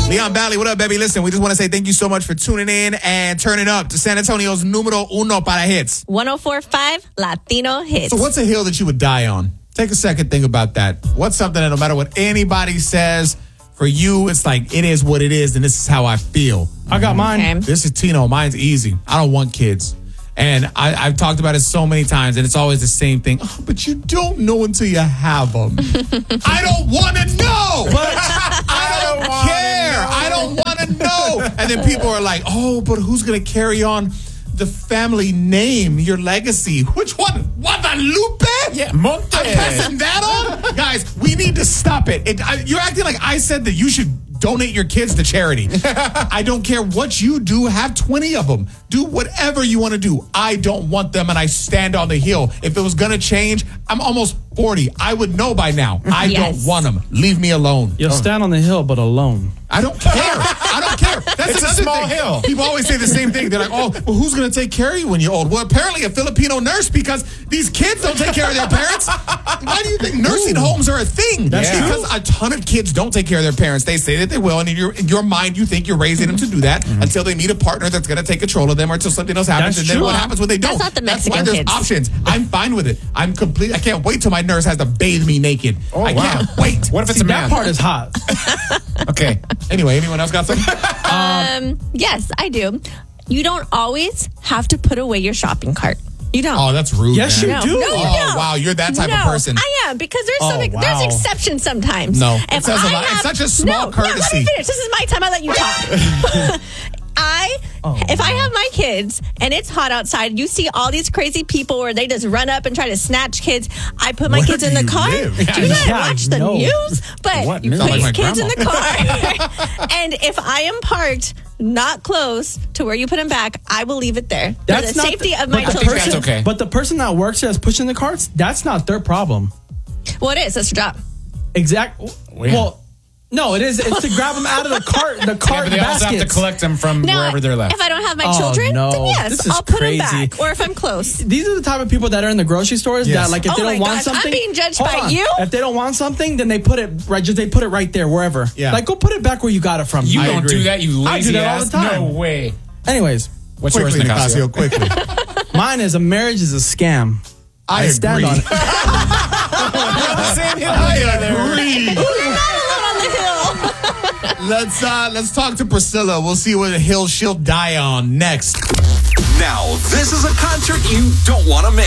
Leon Valley, what up, baby? Listen, we just want to say thank you so much for tuning in and turning up to San Antonio's numero uno para hits. 104.5 Latino Hits. So what's a hill that you would die on? Take a second, think about that. What's something that no matter what anybody says, for you, it's like, it is what it is, and this is how I feel. I got mine. Okay. This is Tino. Mine's easy. I don't want kids. And I've talked about it so many times, and it's always the same thing. Oh, but you don't know until you have them. I don't want to know. I don't care. I don't want to know. And then people are like, oh, but who's going to carry on the family name, your legacy? Which one? Guadalupe? Yeah, Monte. I'm passing that on? Guys, we need to stop it. You're acting like I said that you should donate your kids to charity. I don't care what you do. Have 20 of them. Do whatever you want to do. I don't want them, and I stand on the hill. If it was going to change, I'm almost 40. I would know by now. I don't want them. Leave me alone. You'll stand on the hill, but alone. I don't care. I don't care. That's It's a another small thing. hill. People always say the same thing. They're like, oh, well, who's going to take care of you when you're old? Well, apparently a Filipino nurse, because these kids don't take care of their parents. Why do you think nursing homes are a thing? That's true. Because a ton of kids don't take care of their parents. They say that they will, and in your mind, you think you're raising them to do that until they meet a partner that's going to take control of them, or until something else happens. That's and then true. what happens when they don't? That's not the That's why Mexican there's kids. options. I'm fine with it. I can't wait till my nurse has to bathe me naked. I wow. can't wait. What if it's See, a man? that part is hot. Okay. Anyway, anyone else got something? Yes, I do. You don't always have to put away your shopping cart. You don't. Oh, that's rude. Yes, man. you do. No, you Oh, don't. wow, you're that type of person. I am, because there's Oh, there's wow. exceptions sometimes. No, it If says a I lot. It's have- such a small no, courtesy. let me finish. This is my time. I let you talk. If I have my kids and it's hot outside, you see all these crazy people where they just run up and try to snatch kids. I put my Where kids do in the you car. live? Do not Yeah, watch the no. news, but What you news? put Sound like your my kids in the car. And if I am parked not close to where you put them back, I will leave it there. For the not safety of but my the children. that's okay. But the person that works there that's pushing the carts, that's not their problem. Well, it is. That's your job. Well, no, it is. It's to grab them out of the cart Yeah, cart but they also have to baskets. collect them from Now, wherever they're left. if I don't have my Oh, children, no. then yes, This is I'll put crazy. them back. Or if I'm close. These are the type of people that are in the grocery stores Yes. that, like, if Oh they my don't want gosh, I'm something, being judged hold by on. you? If they don't want something, then they put it right there, wherever. Yeah. Like, go put it back where you got it from. You I don't agree. do that, you I lazy do that all ass. the time. No way. Anyways, What's Quickly, yours, Nicasio? Nicasio, quickly. mine is a marriage is a scam. I stand agree. on it. I agree. On the hill. Let's talk to Priscilla. We'll see what hill she'll die on next. Now, this is a concert you don't want to miss.